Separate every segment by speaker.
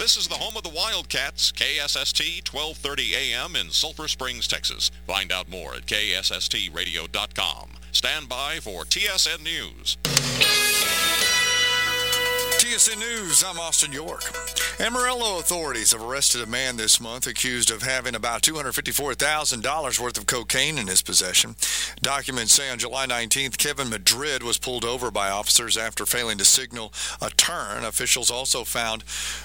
Speaker 1: This is the home of the Wildcats, KSST 1230 AM in Sulphur Springs, Texas. Find out more at ksstradio.com. Stand by for TSN News.
Speaker 2: TSN News, I'm Austin York. Amarillo authorities have arrested a man this month accused of having about $254,000 worth of cocaine in his possession. Documents say on July 19th, Kevin Madrid was pulled over by officers after failing to signal a turn. Officials also found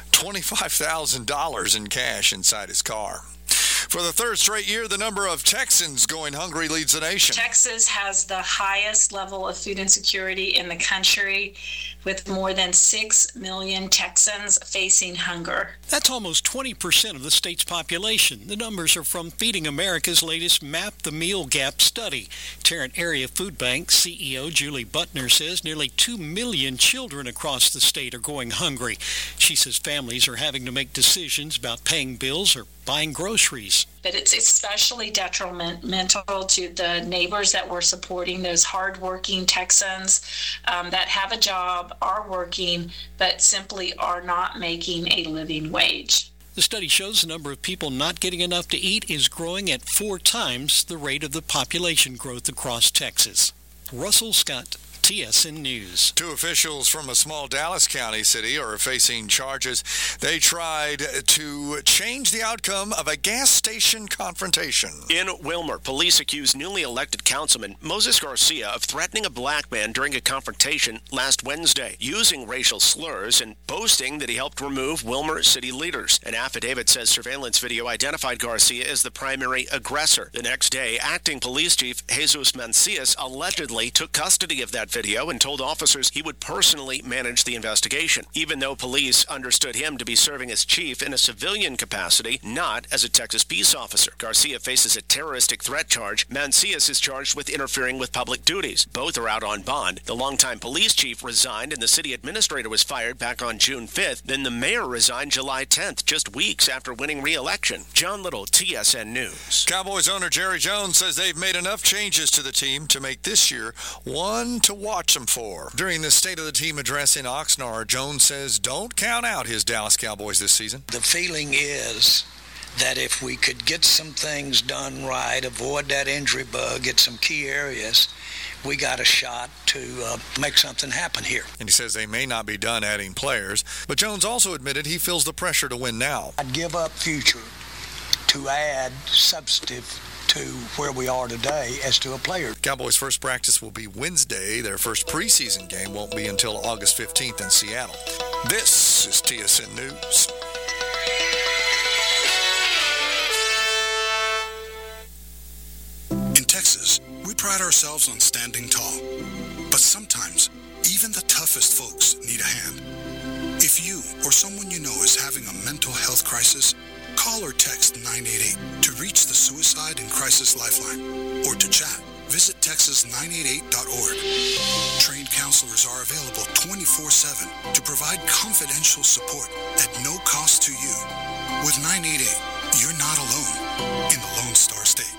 Speaker 2: $25,000 in cash inside his car. For the third straight year, the number of Texans going hungry leads the nation.
Speaker 3: Texas has the highest level of food insecurity in the country, with more than 6 million Texans facing hunger.
Speaker 4: That's almost 20% of the state's population. The numbers are from Feeding America's latest Map the Meal Gap study. Tarrant Area Food Bank CEO Julie Butner says nearly 2 million children across the state are going hungry. She says families are having to make decisions about paying bills or buying groceries.
Speaker 3: But it's especially detrimental to the neighbors that were supporting those hardworking Texans that have a job, are working, but simply are not making a living wage.
Speaker 4: The study shows the number of people not getting enough to eat is growing at 4 times the rate of the population growth across Texas. Russell Scott, TSN News. 2 officials from a small Dallas County city are facing charges. They tried to change the outcome of a gas station confrontation.
Speaker 5: In Wilmer, police accused newly elected councilman Moses Garcia of threatening a black man during a confrontation last Wednesday, using racial slurs and boasting that he helped remove Wilmer city leaders. An affidavit says surveillance video identified Garcia as the primary aggressor. The next day, acting police chief Jesus Mancias allegedly took custody of that video and told officers he would personally manage the investigation, even though police understood him to be serving as chief in a civilian capacity, not as a Texas peace officer. Garcia faces a terroristic threat charge. Mancias is charged with interfering with public duties. Both are out on bond. The longtime police chief resigned and the city administrator was fired back on June 5th. Then the mayor resigned July 10th, just weeks after winning re-election. John Little, TSN News.
Speaker 2: Cowboys owner Jerry Jones says they've made enough changes to the team to make this year one to watch them for. During the State of the Team address in Oxnard, Jones says don't count out his Dallas Cowboys this season.
Speaker 6: The feeling is that if we could get some things done right, avoid that injury bug at some key areas, we got a shot to make something happen here.
Speaker 2: And he says they may not be done adding players, but Jones also admitted he feels the pressure to win now.
Speaker 6: I'd give up future to add substantive to where we are today as to a player.
Speaker 2: Cowboys' first practice will be Wednesday. Their first preseason game won't be until August 15th in Seattle. This is TSN News.
Speaker 7: In Texas, we pride ourselves on standing tall. But sometimes, even the toughest folks need a hand. If you or someone you know is having a mental health crisis, call or text 988 to reach the Suicide and Crisis Lifeline, or to chat. Visit texas988.org. Trained counselors are available 24/7 to provide confidential support at no cost to you. With 988, you're not alone in the Lone Star State.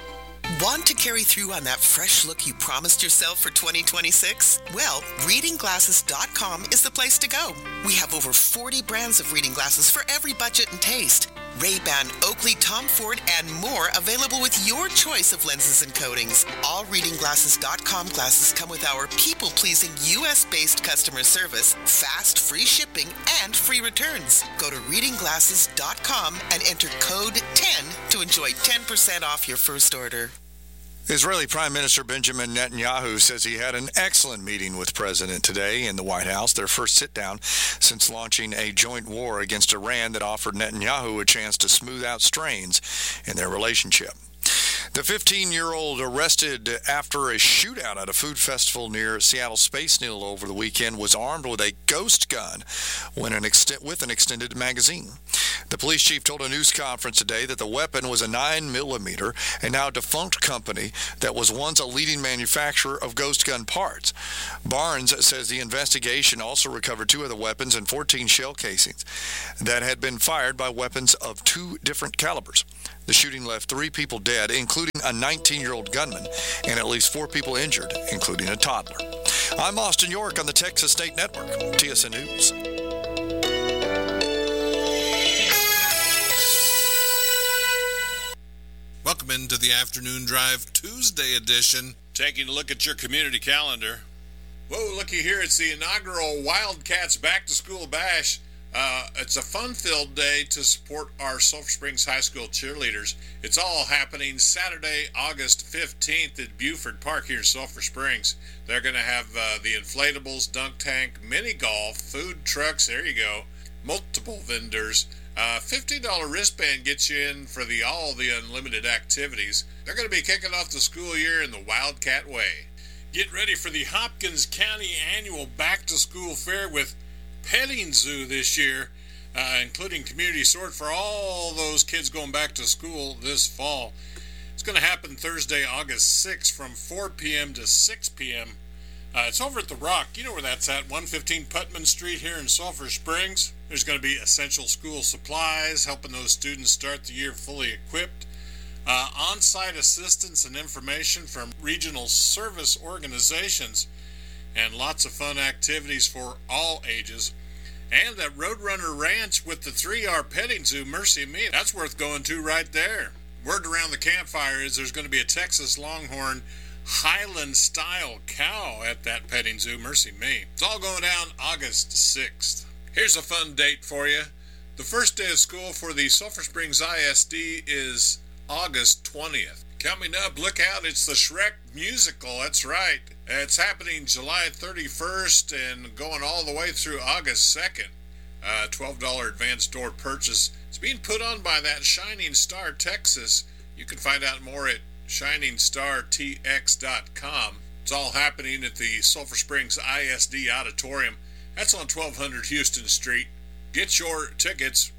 Speaker 8: Want to carry through on that fresh look you promised yourself for 2026? Well, readingglasses.com is the place to go. We have over 40 brands of reading glasses for every budget and taste. Ray-Ban, Oakley, Tom Ford, and more available with your choice of lenses and coatings. All readingglasses.com glasses come with our people-pleasing U.S.-based customer service, fast, free shipping, and free returns. Go to readingglasses.com and enter code 10 to enjoy 10% off your first order.
Speaker 2: Israeli Prime Minister Benjamin Netanyahu says he had an excellent meeting with President today in the White House, their first sit-down since launching a joint war against Iran that offered Netanyahu a chance to smooth out strains in their relationship. The 15-year-old arrested after a shootout at a food festival near Seattle Space Needle over the weekend was armed with a ghost gun with an extended magazine. The police chief told a news conference today that the weapon was a 9mm, a now defunct company that was once a leading manufacturer of ghost gun parts. Barnes says the investigation also recovered 2 other weapons and 14 shell casings that had been fired by weapons of 2 different calibers. The shooting left 3 people dead, including a 19-year-old gunman, and at least 4 people injured, including a toddler. I'm Austin York on the Texas State Network, TSN News.
Speaker 9: in to the Afternoon Drive Tuesday edition.
Speaker 10: Taking a look at your community calendar.
Speaker 11: Whoa, looky here. It's the inaugural Wildcats Back to School Bash. It's a fun-filled day to support our Sulphur Springs High School cheerleaders. It's all happening Saturday, August 15th at Buford Park here in Sulphur Springs. They're going to have the inflatables, dunk tank, mini golf, food trucks, there you go, multiple vendors. $50 wristband gets you in for all the unlimited activities. They're going to be kicking off the school year in the Wildcat way.
Speaker 10: Get ready for the Hopkins County Annual Back to School Fair with petting zoo this year, including community sort for all those kids going back to school this fall. It's going to happen Thursday, August 6th from 4 p.m. to 6 p.m. It's over at The Rock. You know where that's at, 115 Putman Street here in Sulphur Springs. There's going to be essential school supplies, helping those students start the year fully equipped. On-site assistance and information from regional service organizations, and lots of fun activities for all ages. And that Roadrunner Ranch with the 3R petting zoo, Mercy Me, that's worth going to right there. Word around the campfire is there's going to be a Texas Longhorn Highland-style cow at that petting zoo, Mercy Me. It's all going down August 6th. Here's a fun date for you. The first day of school for the Sulphur Springs ISD is August 20th. Coming up, look out, it's the Shrek musical, that's right. It's happening July 31st and going all the way through August 2nd. $12 advance door purchase. It's being put on by that Shining Star Texas. You can find out more at ShiningstarTX.com. It's all happening at the Sulphur Springs ISD Auditorium. That's on 1200 Houston Street. Get your tickets